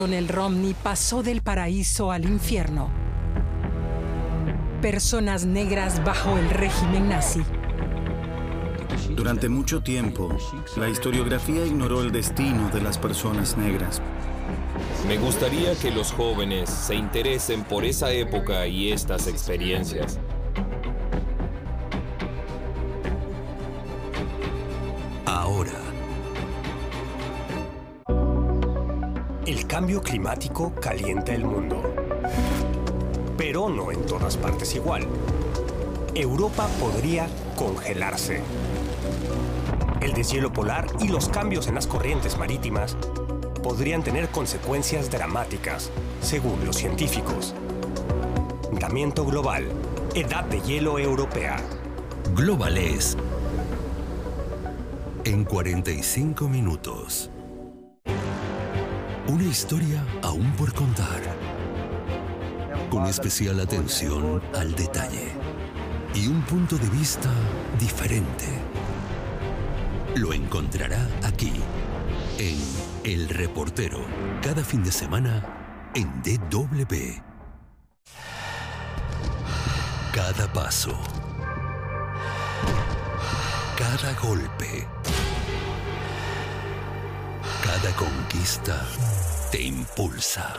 Lionel Romney pasó del paraíso al infierno. Personas negras bajo el régimen nazi. Durante mucho tiempo, la historiografía ignoró el destino de las personas negras. Me gustaría que los jóvenes se interesen por esa época y estas experiencias. Ahora. El cambio climático calienta el mundo. Pero no en todas partes igual. Europa podría congelarse. El deshielo polar y los cambios en las corrientes marítimas podrían tener consecuencias dramáticas, según los científicos. Calentamiento global. Edad de hielo europea. Globales. En 45 minutos. Una historia aún por contar. Con especial atención al detalle. Y un punto de vista diferente. Lo encontrará aquí, en El Reportero, cada fin de semana en DW. Cada paso, cada golpe, cada conquista te impulsa.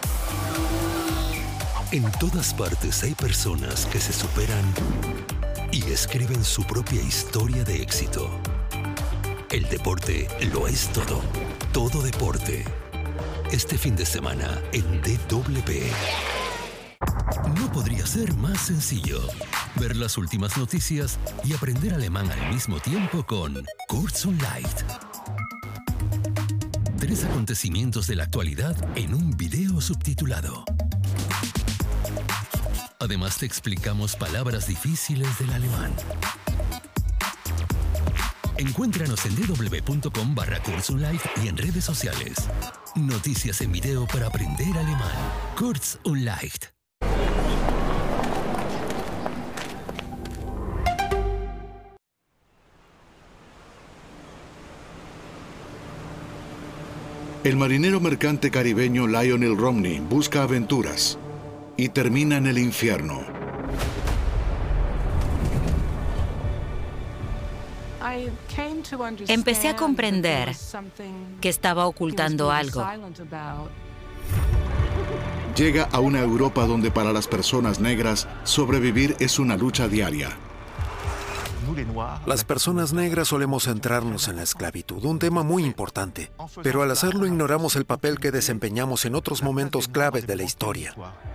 En todas partes hay personas que se superan y escriben su propia historia de éxito. El deporte lo es todo. Todo deporte. Este fin de semana en DW. No podría ser más sencillo. Ver las últimas noticias y aprender alemán al mismo tiempo con Kurz und Leicht. 3 acontecimientos de la actualidad en un video subtitulado. Además te explicamos palabras difíciles del alemán. Encuéntranos en www.com/Kurz und Leicht y en redes sociales. Noticias en video para aprender alemán. Kurz und Leicht. El marinero mercante caribeño Lionel Romney busca aventuras y termina en el infierno. Empecé a comprender que estaba ocultando algo. Llega a una Europa donde para las personas negras sobrevivir es una lucha diaria. Las personas negras solemos centrarnos en la esclavitud, un tema muy importante, pero al hacerlo ignoramos el papel que desempeñamos en otros momentos claves de la historia.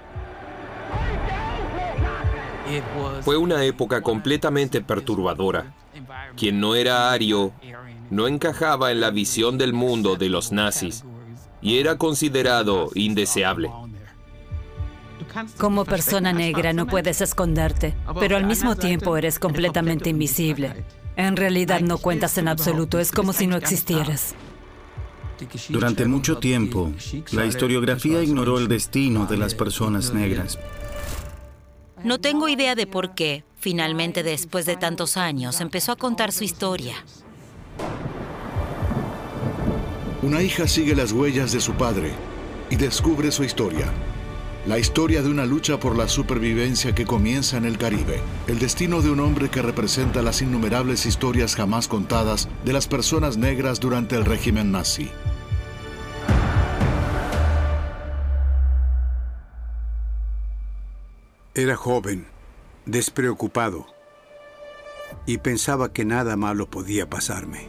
Fue una época completamente perturbadora. Quien no era ario no encajaba en la visión del mundo de los nazis y era considerado indeseable. Como persona negra no puedes esconderte, pero al mismo tiempo eres completamente invisible. En realidad no cuentas en absoluto, es como si no existieras. Durante mucho tiempo, la historiografía ignoró el destino de las personas negras. No tengo idea de por qué, finalmente después de tantos años, empezó a contar su historia. Una hija sigue las huellas de su padre y descubre su historia. La historia de una lucha por la supervivencia que comienza en el Caribe. El destino de un hombre que representa las innumerables historias jamás contadas de las personas negras durante el régimen nazi. Era joven, despreocupado, y pensaba que nada malo podía pasarme.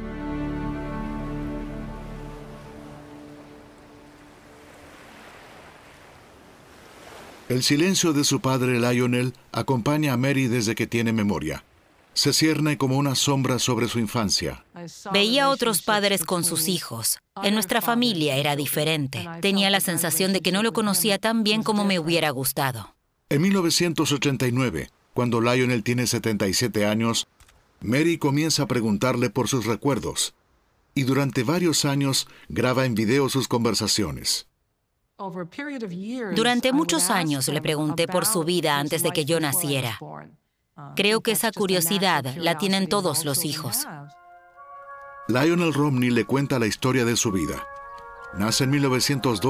El silencio de su padre Lionel acompaña a Mary desde que tiene memoria. Se cierne como una sombra sobre su infancia. Veía a otros padres con sus hijos. En nuestra familia era diferente. Tenía la sensación de que no lo conocía tan bien como me hubiera gustado. En 1989, cuando Lionel tiene 77 años, Mary comienza a preguntarle por sus recuerdos y durante varios años graba en video sus conversaciones. Durante muchos años le pregunté por su vida antes de que yo naciera. Creo que esa curiosidad la tienen todos los hijos. Lionel Romney le cuenta la historia de su vida. Nace en 1902